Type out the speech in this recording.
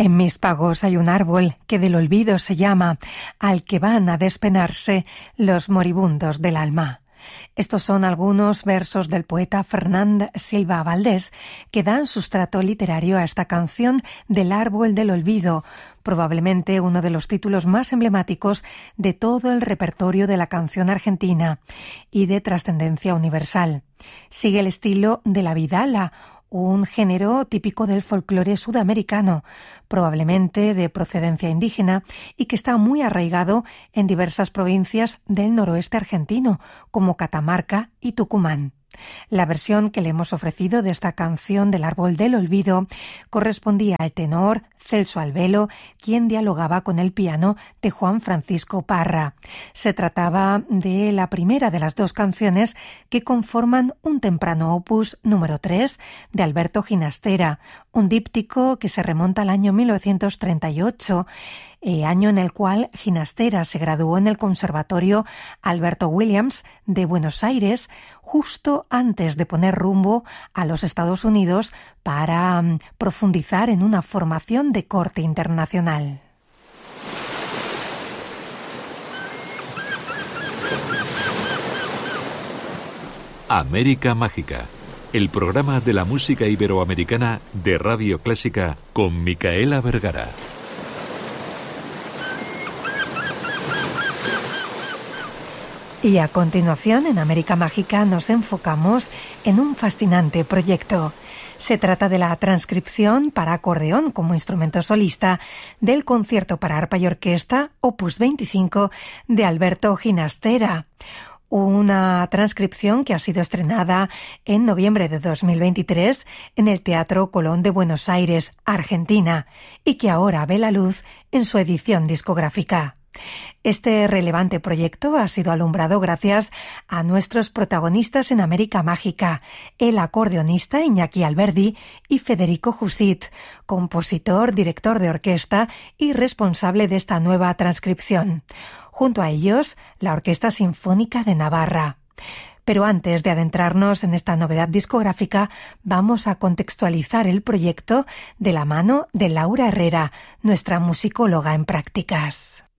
En mis pagos hay un árbol que del olvido se llama, al que van a despenarse los moribundos del alma. Estos son algunos versos del poeta Fernand Silva Valdés que dan sustrato literario a esta canción del árbol del olvido, probablemente uno de los títulos más emblemáticos de todo el repertorio de la canción argentina y de trascendencia universal. Sigue el estilo de la vidala, un género típico del folclore sudamericano, probablemente de procedencia indígena y que está muy arraigado en diversas provincias del noroeste argentino, como Catamarca y Tucumán. La versión que le hemos ofrecido de esta canción del árbol del olvido correspondía al tenor Celso Albelo, quien dialogaba con el piano de Juan Francisco Parra. Se trataba de la primera de las dos canciones que conforman un temprano opus número 3 de Alberto Ginastera, un díptico que se remonta al año 1938, año en el cual Ginastera se graduó en el Conservatorio Alberto Williams de Buenos Aires, justo antes de poner rumbo a los Estados Unidos para profundizar en una formación de corte internacional. América Mágica, el programa de la música iberoamericana de Radio Clásica con Micaela Vergara. Y a continuación, en América Mágica, nos enfocamos en un fascinante proyecto. Se trata de la transcripción para acordeón como instrumento solista del concierto para arpa y orquesta Opus 25 de Alberto Ginastera. Una transcripción que ha sido estrenada en noviembre de 2023 en el Teatro Colón de Buenos Aires, Argentina, y que ahora ve la luz en su edición discográfica. Este relevante proyecto ha sido alumbrado gracias a nuestros protagonistas en América Mágica, el acordeonista Iñaki Alberdi y Federico Jusit, compositor, director de orquesta y responsable de esta nueva transcripción. Junto a ellos, la Orquesta Sinfónica de Navarra. Pero antes de adentrarnos en esta novedad discográfica, vamos a contextualizar el proyecto de la mano de Laura Herrera, nuestra musicóloga en prácticas.